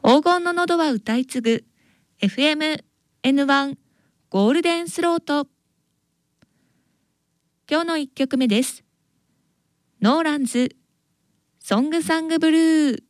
黄金の喉は歌い継ぐ FM N1 ゴールデンスロート。今日の1曲目です。ノーランズソングサングブルー。